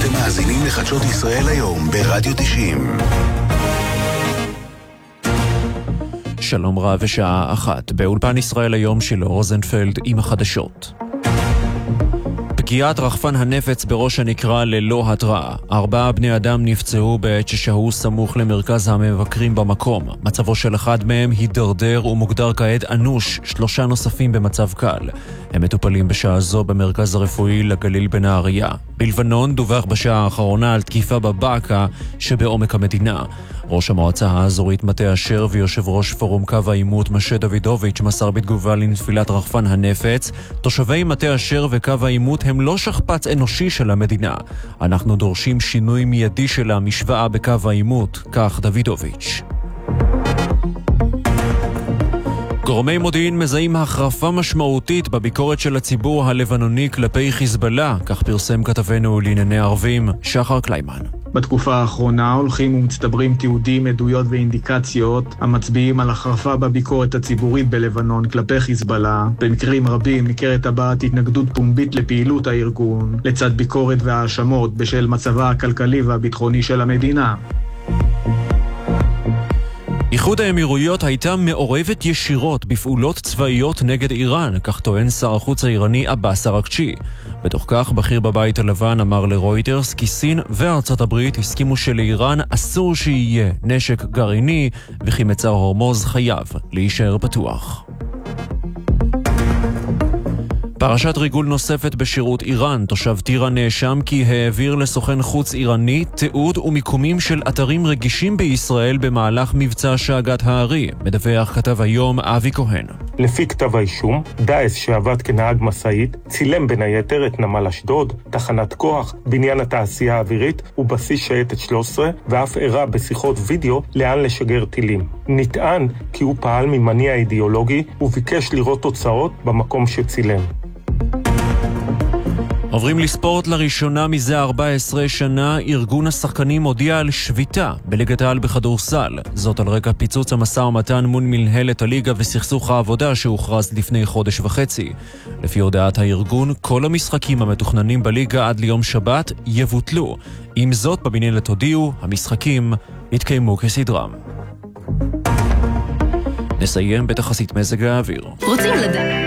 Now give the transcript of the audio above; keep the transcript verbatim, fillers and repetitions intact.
אתם מאזינים לחדשות ישראל היום ברדיו תשעים. שלום רב ושעה אחת. באולפן ישראל היום שילה רוזנפלד עם החדשות. פגיעת רחפן הנפץ בראש הנקרה ללא התראה. ארבעה בני אדם נפצעו בעת ששהו סמוך למרכז המבקרים במקום. מצבו של אחד מהם הידרדר ומוגדר כעת אנוש, שלושה נוספים במצב קל. הם מטופלים בשעה זו במרכז הרפואי לגליל בנהריה. בלבנון דווח בשעה האחרונה על תקיפה בבאקה שבעומק המדינה. ראש המועצה האזורית מטה אשר ויושב ראש פורום קו העימות משה דוידוביץ' מסר בתגובה לנפילת רחפן הנפץ: תושבי מטה אשר וקו העימות הם לא שכפ"ץ אנושי של המדינה. אנחנו דורשים שינוי מיידי של המשוואה בקו העימות, כך דוידוביץ'. גורמי מודיעין מזהים החרפה משמעותית בביקורת של הציבור הלבנוני כלפי חיזבאללה, כך פרסם כתבנו לענייני ערבים שחר קליימן. בתקופה האחרונה הולכים ומצטברים תיעודים, עדויות ואינדיקציות המצביעים על החרפה בביקורת הציבורית בלבנון כלפי חיזבאללה. במקרים רבים ניכרת הבעת התנגדות פומבית לפעילות הארגון, לצד ביקורת והאשמות בשל מצבה הכלכלי והביטחוני של המדינה. איחוד האמירויות הייתה מעורבת ישירות בפעולות צבאיות נגד איראן, כך טוען שר החוץ האיראני עבאס אראגצ'י. בתוך כך, בכיר בבית הלבן אמר לרויטרס כי סין וארצות הברית הסכימו שלאיראן אסור שיהיה נשק גרעיני, וכי מצר הורמוז חייב להישאר פתוח. פרשת ריגול נוספת בשירות איראן. תושב טירה נאשם כי העביר לסוכן חוץ איראני תיעוד ומיקומים של אתרים רגישים בישראל במהלך מבצע שאגת הארי. מדווח כתב היום אבי כהן. לפי כתב האישום, דאעש שעבד כנהג מסעית צילם בין היתר את נמל אשדוד, תחנת כוח, בניין התעשייה האווירית ובסיס שייטת שלוש עשרה, ואף הראה בשיחות וידאו לאן לשגר טילים. נטען כי הוא פעל ממניע אידיאולוגי וביקש לראות תוצאות במקום שצילם. עוברים לספורט. לראשונה מזה ארבע עשרה שנה ארגון השחקנים הודיע על שביתה בליגת העל בכדורסל. זאת על רקע פיצוץ המשא ומתן מול מנהלת הליגה וסכסוך העבודה שהוכרז לפני חודש וחצי. לפי הודעת הארגון, כל המשחקים המתוכננים בליגה עד ליום שבת יבוטלו. עם זאת, במנהלת הודיעו, המשחקים יתקיימו כסדרם. נסיים בתחזית מזג האוויר. רוצים לדעת